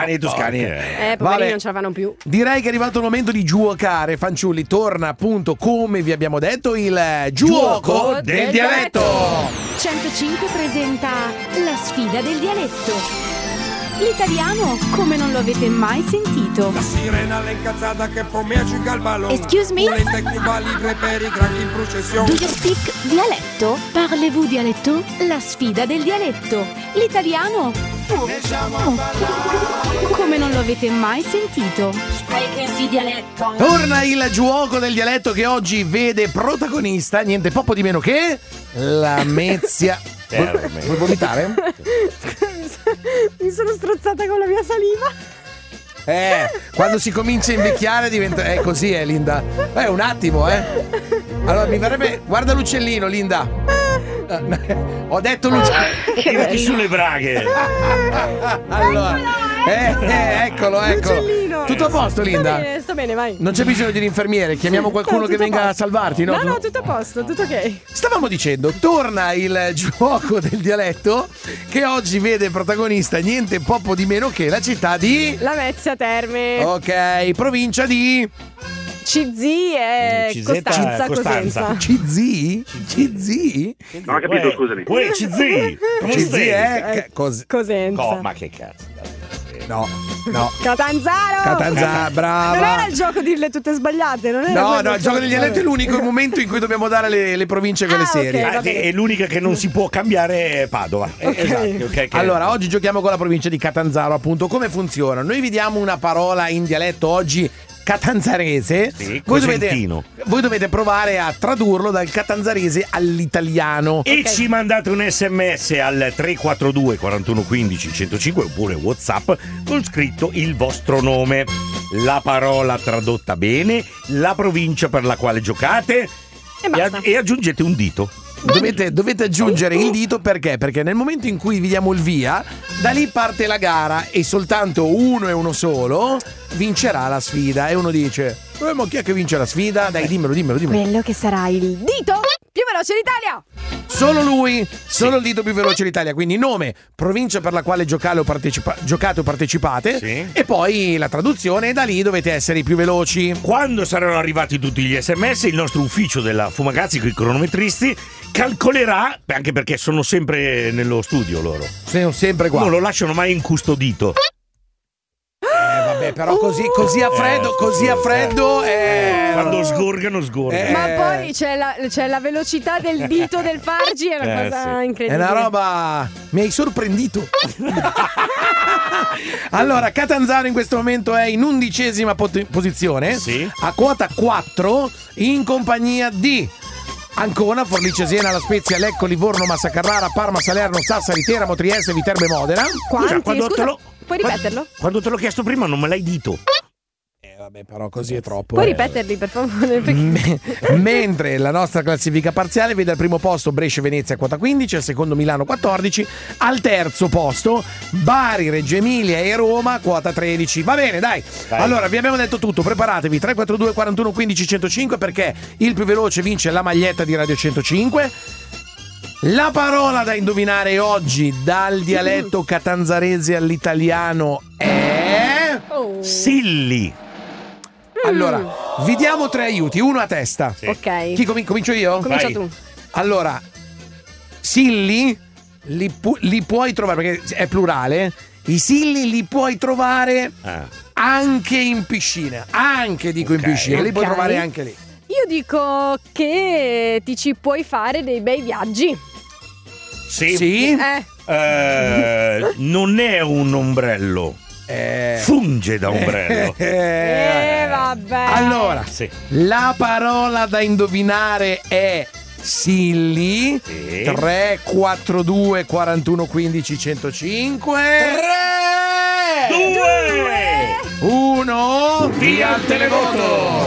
i toscani. Poverini Vabbè. non ce la fanno più. Direi che è arrivato il momento di giocare, fanciulli. Torna appunto, come vi abbiamo detto, il gioco del dialetto. 105 presenta la sfida del dialetto. L'italiano come non lo avete mai sentito. La sirena l'incazzata che può mi aggiunga il balone. Excuse me? Volete Cuba libre per i granchi in processione. Do you speak dialetto? Parlez-vous dialetto? La sfida del dialetto. L'italiano come non lo avete mai sentito. Torna il gioco del dialetto che oggi vede protagonista niente poco di meno che la Mezia. Vuoi vomitare? Mi sono strozzata con la mia saliva. Quando si comincia a invecchiare diventa. È così, Linda. Un attimo, Allora mi verrebbe. Guarda l'uccellino, Linda. Ho detto l'uccellino. Tirati sulle braghe. Allora. Eccolo. L'uccellino. Tutto a posto, Linda? Sto bene, vai. Non c'è bisogno di un infermiere, chiamiamo qualcuno No, che tutto a venga a posto. salvarti, no? No, tutto a posto, tutto ok. Stavamo dicendo, torna il gioco del dialetto che oggi vede protagonista niente poco di meno che la città di... Lamezia Terme. Ok, provincia di... Cizì e Cizetta, Cosenza. Cizì? Cizì? Non ho capito, scusami. Uè, Cizì. Cizì è... Cosenza. Ma che cazzo. No. Catanzaro, brava. Non era il gioco di dirle tutte sbagliate, non era No, quello il gioco del dialetto è l'unico momento in cui dobbiamo dare le province quelle serie. ok. È l'unica che non si può cambiare è Padova. Esatto, ok. Allora, oggi giochiamo con la provincia di Catanzaro, appunto. Come funziona? Noi vi diamo una parola in dialetto oggi catanzarese. Sì, voi cosentino. dovete provare a tradurlo dal catanzarese all'italiano. E ci mandate un sms al 342 41 15 105 oppure WhatsApp con scritto il vostro nome, la parola tradotta bene, la provincia per la quale giocate e aggiungete un dito. Dovete aggiungere il dito perché? Perché nel momento in cui vi diamo il via, da lì parte la gara e soltanto uno e uno solo vincerà la sfida. E uno dice: ma chi è che vince la sfida? Dai, dimmelo. Quello che sarà il dito più veloce d'Italia. Solo lui, solo il dito più veloce d'Italia. Quindi nome, provincia per la quale giocate o partecipate, sì. E poi la traduzione, e da lì dovete essere i più veloci. Quando saranno arrivati tutti gli sms, il nostro ufficio della Fumagazzi con i cronometristi calcolerà, anche perché sono sempre nello studio loro, Sono sempre qua. non lo lasciano mai incustodito. Vabbè, però così a freddo, Quando sgorgano. Ma poi c'è la velocità del dito del Fargi, è una cosa È incredibile. una roba. Mi hai sorprendito. Allora, Catanzaro in questo momento è in 11ª posizione. Sì. A quota 4, in compagnia di Ancona, Forlì Cesena, La Spezia, Lecco, Livorno, Massa Carrara, Parma, Salerno, Sassari, Teramo, Trieste, Viterbo e Modena. Quanti? quando Scusa, te lo- puoi ripeterlo? Quando te l'ho chiesto prima non me l'hai dito. Vabbè, però così è troppo. Puoi ripeterli, per favore? Mentre la nostra classifica parziale vede al primo posto Brescia e Venezia a quota 15, al secondo Milano 14, al terzo posto Bari, Reggio Emilia e Roma quota 13. Va bene, dai. Allora, vi abbiamo detto tutto, preparatevi 342 41 15 105 perché il più veloce vince la maglietta di Radio 105. La parola da indovinare oggi dal dialetto catanzarese all'italiano è Silli. Allora, vi diamo 3 aiuti, uno a testa. Ok. Chi comincio io? Comincia Vai. tu. Allora, silli li puoi trovare, perché è plurale. I silli li puoi trovare anche in piscina. Anche dico in piscina, li puoi Ok. trovare anche lì. Io dico che ti ci puoi fare dei bei viaggi. Sì. Non è un ombrello. Funge da ombrello. Vabbè. Allora, Sì. la parola da indovinare è silli. Sì. 3, 4, 2, 41, 15, 105. 2 1. Via il televoto.